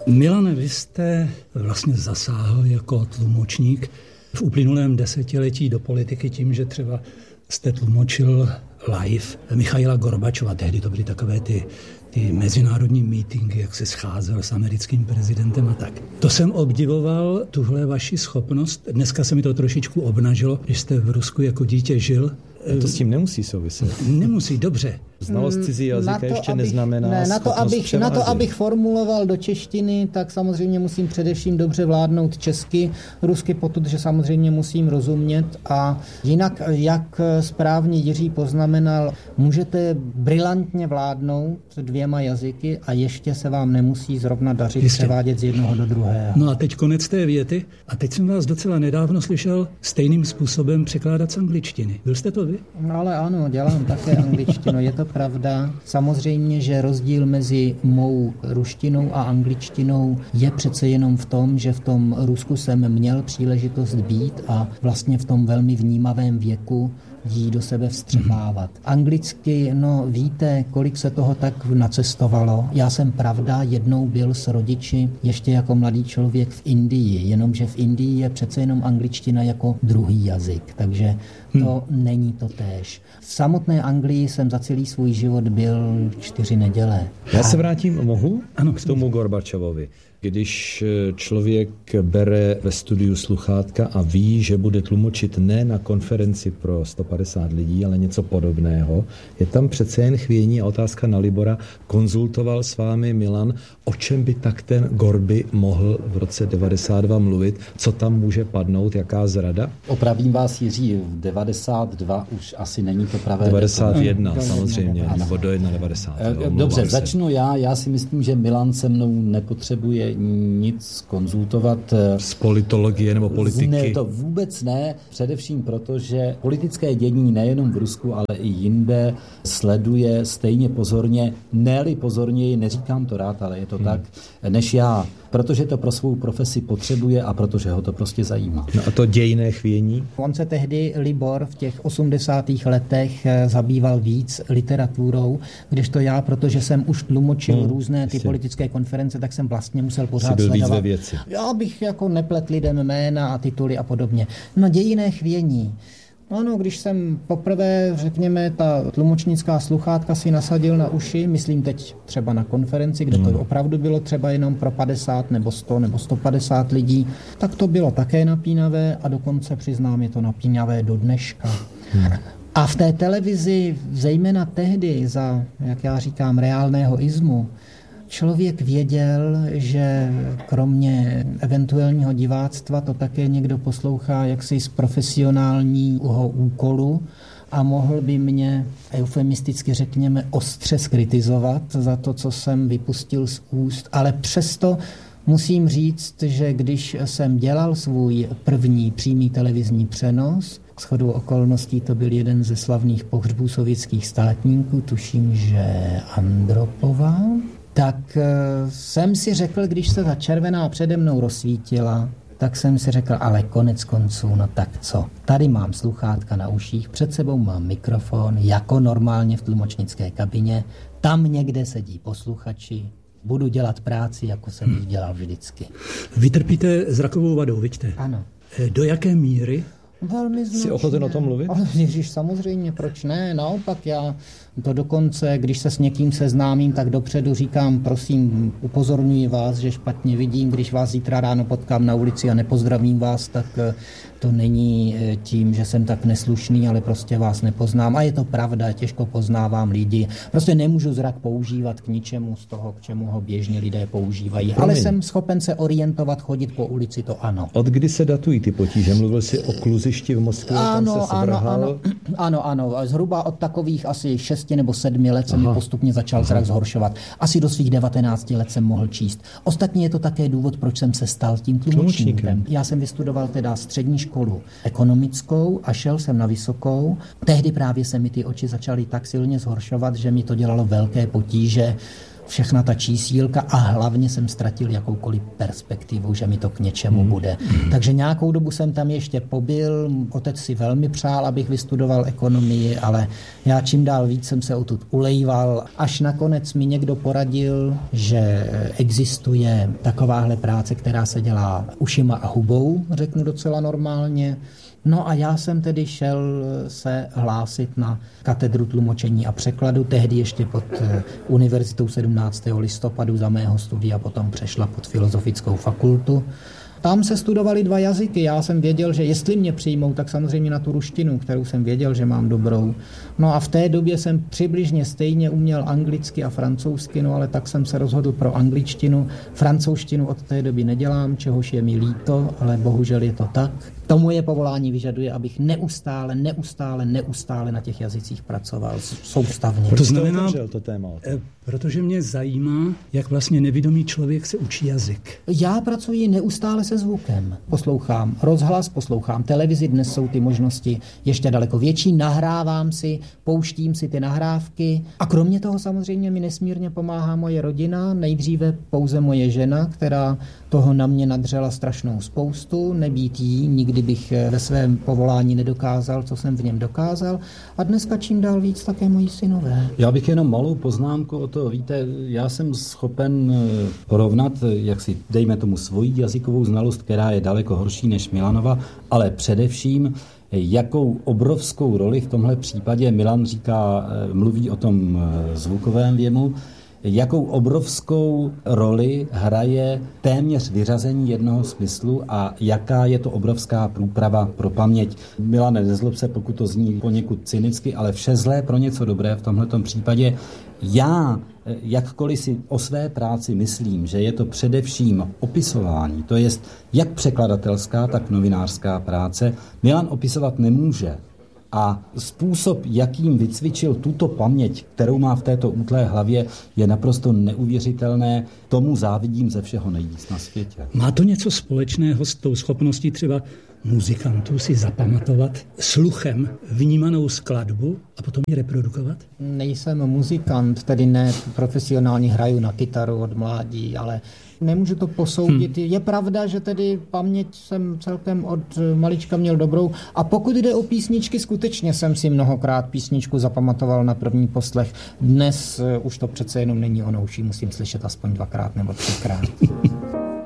Milane, vy jste vlastně zasáhl jako tlumočník v uplynulém desetiletí do politiky tím, že třeba jste tlumočil live Michaila Gorbačova. Tehdy to byly takové ty mezinárodní mítinky, jak se scházel s americkým prezidentem a tak. To jsem obdivoval, tuhle vaši schopnost. Dneska se mi to trošičku obnažilo, když jste v Rusku jako dítě žil. To s tím nemusí souviset. Nemusí, dobře. Znalost cizí jazyka ještě neznamená na to, abych formuloval do češtiny, tak samozřejmě musím především dobře vládnout česky, rusky, protože samozřejmě musím rozumět. A jinak, jak správně Jiří poznamenal, můžete brilantně vládnout 2 jazyky a ještě se vám nemusí zrovna dařit převádět z jednoho do druhého. No a teď konec té věty. A teď jsem vás docela nedávno slyšel stejným způsobem překládat z angličtiny. Byl jste to vy? No ale ano, dělám také angličtinu, je to pravda. Samozřejmě, že rozdíl mezi mou ruštinou a angličtinou je přece jenom v tom, že v tom Rusku jsem měl příležitost být a vlastně v tom velmi vnímavém věku jí do sebe vstřebávat. Anglicky, no víte, kolik se toho tak nacestovalo. Já jsem pravda jednou byl s rodiči ještě jako mladý člověk v Indii, jenomže v Indii je přece jenom angličtina jako druhý jazyk, takže to není to též. V samotné Anglii jsem za celý svůj život byl 4 neděle. Já se vrátím, mohu? Ano, k tomu Gorbačovovi. Když člověk bere ve studiu sluchátka a ví, že bude tlumočit ne na konferenci pro 150 lidí, ale něco podobného, je tam přece jen chvění a otázka na Libora. Konzultoval s vámi Milan, o čem by tak ten Gorby mohl v roce 92 mluvit, co tam může padnout, jaká zrada? Opravím vás, Jiří, v 92 už asi není to pravé. 91 samozřejmě, nebo do 91. Dobře, začnu já. Já si myslím, že Milan se mnou nepotřebuje nic konzultovat. Z politologie nebo politiky? Ne, to vůbec ne. Především proto, že politické dění nejenom v Rusku, ale i jinde sleduje stejně pozorně, ne-li pozorněji, neříkám to rád, ale je to tak, než já. Protože to pro svou profesi potřebuje a protože ho to prostě zajímá. No a to dějinné chvění? On se tehdy, Libor, v těch 80. letech zabýval víc literaturou, kdežto já, protože jsem už tlumočil různé ty politické konference, tak jsem vlastně musel pořád sledovat. Já bych jako neplet lidem jména a tituly a podobně. No dějinné chvění. Ano, když jsem poprvé, řekněme, ta tlumočnická sluchátka si nasadil na uši, myslím teď třeba na konferenci, kde to opravdu bylo třeba jenom pro 50 nebo 100 nebo 150 lidí, tak to bylo také napínavé a dokonce přiznám, je to napínavé do dneška. A v té televizi, zejména tehdy za, jak já říkám, reálného izmu, člověk věděl, že kromě eventuálního diváctva to také někdo poslouchá jaksi z profesionálního úkolu a mohl by mě eufemisticky řekněme ostře skritizovat za to, co jsem vypustil z úst, ale přesto musím říct, že když jsem dělal svůj první přímý televizní přenos, shodou okolností to byl jeden ze slavných pohřbů sovětských státníků, tuším, že Andropova, tak jsem si řekl, když se ta červená přede mnou rozsvítila, tak jsem si řekl, ale konec konců, no tak co? Tady mám sluchátka na uších, před sebou mám mikrofon, jako normálně v tlumočnické kabině, tam někde sedí posluchači, budu dělat práci, jako jsem ji dělal vždycky. Vy trpíte zrakovou vadou, vidíte? Ano. Do jaké míry? Velmi značně. Jsi ochoten o tom mluvit? Ale Ježíš, samozřejmě, proč ne? Naopak já to dokonce, když se s někým seznámím, tak dopředu říkám, prosím, upozorňuji vás, že špatně vidím, když vás zítra ráno potkám na ulici a nepozdravím vás, tak to není tím, že jsem tak neslušný, ale prostě vás nepoznám. A je to pravda, těžko poznávám lidi. Prostě nemůžu zrak používat k ničemu z toho, k čemu ho běžně lidé používají. Ale jsem schopen se orientovat, chodit po ulici, to ano. Od kdy se datují ty potíže? Mluvil jsi o kluzišti v Moskvě, tam se svrhal? Ano. Zhruba od takových asi 6 nebo 7 let se mi postupně začal zrak zhoršovat. Asi do svých 19 let jsem mohl číst. Ostatně je to také důvod, proč jsem se stal tím tlumočníkem. Já jsem vystudoval teda střední školu ekonomickou a šel jsem na vysokou. Tehdy právě se mi ty oči začaly tak silně zhoršovat, že mi to dělalo velké potíže všechna ta čísílka a hlavně jsem ztratil jakoukoliv perspektivu, že mi to k něčemu bude. Takže nějakou dobu jsem tam ještě pobyl, otec si velmi přál, abych vystudoval ekonomii, ale já čím dál víc jsem se odtud ulejval, až nakonec mi někdo poradil, že existuje takováhle práce, která se dělá ušima a hubou, řeknu docela normálně. No a já jsem tedy šel se hlásit na katedru tlumočení a překladu, tehdy ještě pod univerzitou 17. listopadu za mého studia, potom přešla pod filozofickou fakultu. Tam se studovaly 2 jazyky. Já jsem věděl, že jestli mě přijmou, tak samozřejmě na tu ruštinu, kterou jsem věděl, že mám dobrou. No a v té době jsem přibližně stejně uměl anglicky a francouzsky, no ale tak jsem se rozhodl pro angličtinu. Francouzštinu od té doby nedělám, čehož je mi líto, ale bohužel je to tak. To moje povolání vyžaduje, abych neustále na těch jazycích pracoval soustavně. To znamená, to téma? Protože mě zajímá, jak vlastně nevědomý člověk se učí jazyk. Já pracuji neustále se zvukem. Poslouchám rozhlas, poslouchám televizi, dnes jsou ty možnosti ještě daleko větší, nahrávám si, pouštím si ty nahrávky a kromě toho samozřejmě mi nesmírně pomáhá moje rodina, nejdříve pouze moje žena, která toho na mě nadřela strašnou spoustu, nebýt jí, nikdy bych ve svém povolání nedokázal, co jsem v něm dokázal a dneska čím dál víc také moji synové. Já bych jenom malou poznámku o to, víte, já jsem schopen porovnat, jak si dejme tomu svoji jazykovou znalost, která je daleko horší než Milanova, ale především jakou obrovskou roli v tomhle případě Milan mluví o tom zvukovém věmu, jakou obrovskou roli hraje téměř vyřazení jednoho smyslu a jaká je to obrovská průprava pro paměť. Milane, nezlob se, pokud to zní poněkud cynicky, ale vše zlé pro něco dobré v tomhletom případě. Já, jakkoliv si o své práci myslím, že je to především opisování, to jest jak překladatelská, tak novinářská práce, Milan opisovat nemůže. A způsob, jakým vycvičil tuto paměť, kterou má v této útlé hlavě, je naprosto neuvěřitelné. Tomu závidím ze všeho nejvíc na světě. Má to něco společného s tou schopností třeba muzikantů si zapamatovat sluchem vnímanou skladbu a potom ji reprodukovat? Nejsem muzikant, tedy ne profesionálně hraju na kytaru od mládí, ale nemůžu to posoudit. Je pravda, že tedy paměť jsem celkem od malička měl dobrou a pokud jde o písničky, skutečně jsem si mnohokrát písničku zapamatoval na první poslech. Dnes už to přece jenom není ono, už ji musím slyšet aspoň 2krát nebo 3krát.